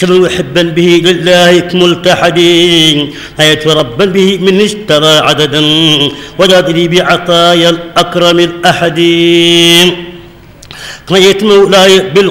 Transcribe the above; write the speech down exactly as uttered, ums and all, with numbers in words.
خذ محبا به لله ملتحدين حيث ربا به من اشترى عددا وجادلي بعطايا الأكرم الأحدين قضيت مولاي بالقرآن